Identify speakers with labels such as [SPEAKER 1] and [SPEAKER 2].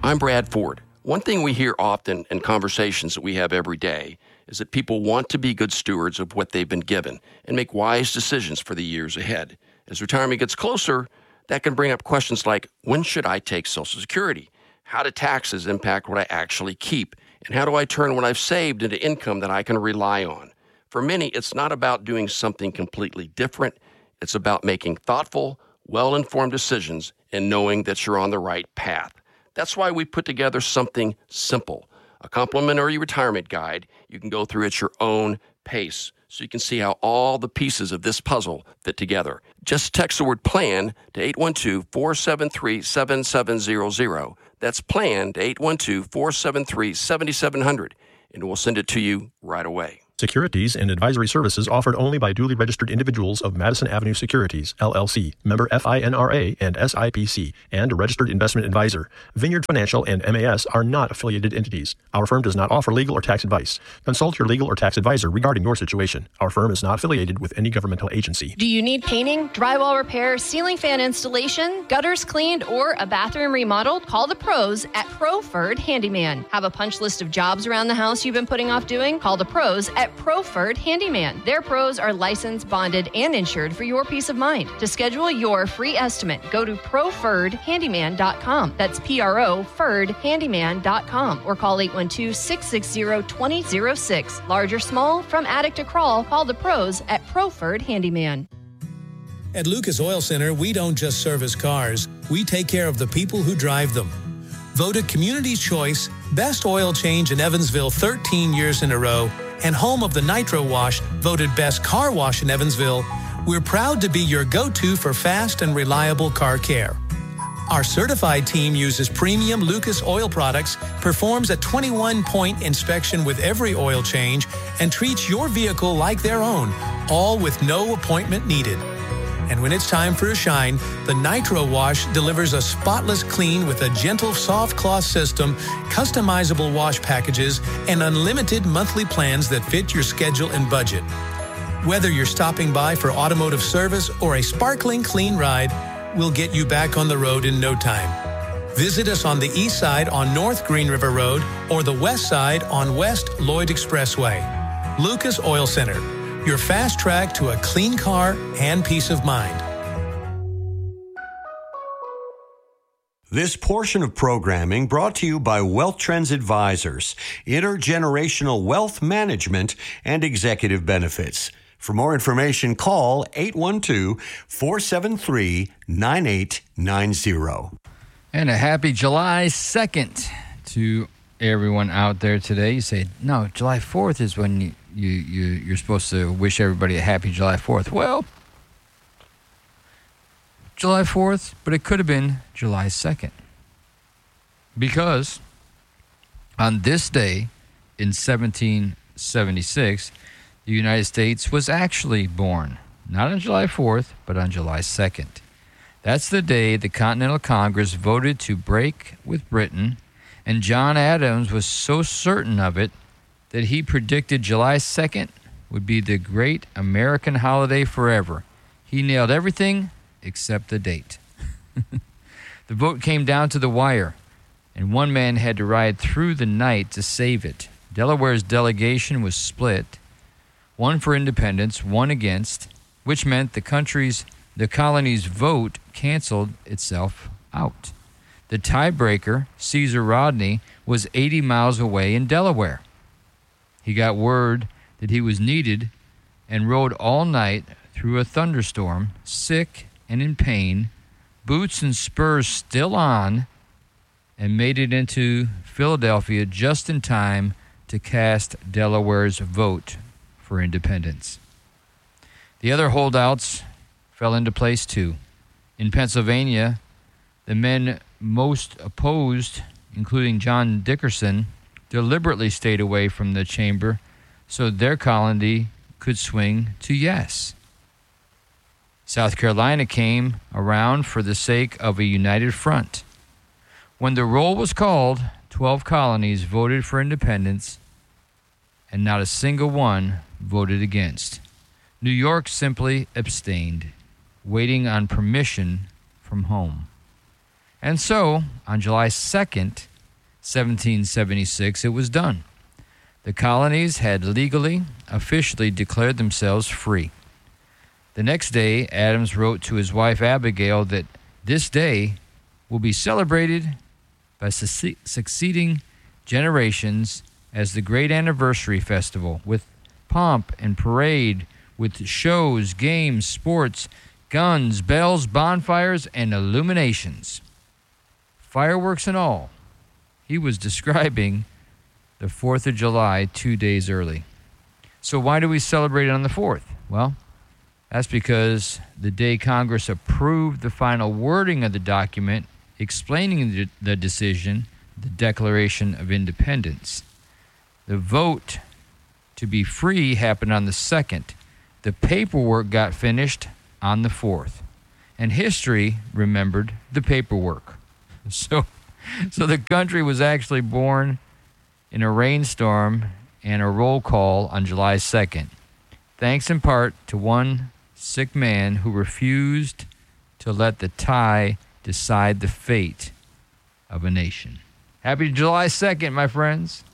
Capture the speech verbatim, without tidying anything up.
[SPEAKER 1] I'm Brad Ford. One thing we hear often in conversations that we have every day is that people want to be good stewards of what they've been given and make wise decisions for the years ahead. As retirement gets closer, that can bring up questions like, when should I take Social Security? How do taxes impact what I actually keep? And how do I turn what I've saved into income that I can rely on? For many, it's not about doing something completely different. It's about making thoughtful, well-informed decisions and knowing that you're on the right path. That's why we put together something simple, a complimentary retirement guide you can go through at your own pace so you can see how all the pieces of this puzzle fit together. Just text the word PLAN to eight one two, four seven three, seven seven zero zero. That's PLAN to eight one two, four seven three, seven seven zero zero, and we'll send it to you right away.
[SPEAKER 2] Securities and advisory services offered only by duly registered individuals of Madison Avenue Securities, L L C, member FINRA and S I P C, and a registered investment advisor. Vineyard Financial and M A S are not affiliated entities. Our firm does not offer legal or tax advice. Consult your legal or tax advisor regarding your situation. Our firm is not affiliated with any governmental agency.
[SPEAKER 3] Do you need painting, drywall repair, ceiling fan installation, gutters cleaned, or a bathroom remodeled? Call the pros at Proford Handyman. Have a punch list of jobs around the house you've been putting off doing? Call the pros at Proford Handyman. Their pros are licensed, bonded, and insured for your peace of mind. To schedule your free estimate, go to proford handyman dot com. That's P R O Ferd Handyman dot com or call eight one two, six six zero, two zero zero six. Large or small, from attic to crawl, call the pros at Proford Handyman.
[SPEAKER 4] At Lucas Oil Center, we don't just service cars, we take care of the people who drive them. Voted Community's Choice, Best Oil Change in Evansville thirteen years in a row, and home of the Nitro Wash, voted Best Car Wash in Evansville, we're proud to be your go-to for fast and reliable car care. Our certified team uses premium Lucas oil products, performs a twenty-one point inspection with every oil change, and treats your vehicle like their own, all with no appointment needed. And when it's time for a shine, the Nitro Wash delivers a spotless clean with a gentle soft cloth system, customizable wash packages, and unlimited monthly plans that fit your schedule and budget. Whether you're stopping by for automotive service or a sparkling clean ride, we'll get you back on the road in no time. Visit us on the east side on North Green River Road or the west side on West Lloyd Expressway. Lucas Oil Center, your fast track to a clean car and peace of mind.
[SPEAKER 5] This portion of programming brought to you by Wealth Trends Advisors, intergenerational wealth management and executive benefits. For more information, call eight one two, four seven three, nine eight nine zero.
[SPEAKER 6] And a happy July second to everyone out there today. You say, no, July fourth is when you You, you, you're supposed to wish everybody a happy July fourth. Well, July fourth, but it could have been July second. Because on this day in seventeen seventy-six, the United States was actually born. Not on July fourth, but on July second. That's the day the Continental Congress voted to break with Britain, and John Adams was so certain of it that he predicted July second would be the great American holiday forever. He nailed everything except the date. The vote came down to the wire, and one man had to ride through the night to save it. Delaware's delegation was split, one for independence, one against, which meant the country's, the colony's vote canceled itself out. The tiebreaker, Caesar Rodney, was eighty miles away in Delaware. He got word that he was needed and rode all night through a thunderstorm, sick and in pain, boots and spurs still on, and made it into Philadelphia just in time to cast Delaware's vote for independence. The other holdouts fell into place too. In Pennsylvania, the men most opposed, including John Dickerson, deliberately stayed away from the chamber so their colony could swing to yes. South Carolina came around for the sake of a united front. When the roll was called, twelve colonies voted for independence, and not a single one voted against. New York simply abstained, waiting on permission from home. And so, on July second, seventeen seventy-six, it was done. The colonies had legally, officially declared themselves free. The next day, Adams wrote to his wife Abigail that this day will be celebrated by su- succeeding generations as the great anniversary festival, with pomp and parade, with shows, games, sports, guns, bells, bonfires, and illuminations. Fireworks and all. He was describing the fourth of July two days early. So why do we celebrate it on the fourth? Well, that's because the day Congress approved the final wording of the document explaining the, the decision, the Declaration of Independence. The vote to be free happened on the second. The paperwork got finished on the fourth. And history remembered the paperwork. So, so the country was actually born in a rainstorm and a roll call on July second, thanks in part to one sick man who refused to let the tie decide the fate of a nation. Happy July second, my friends.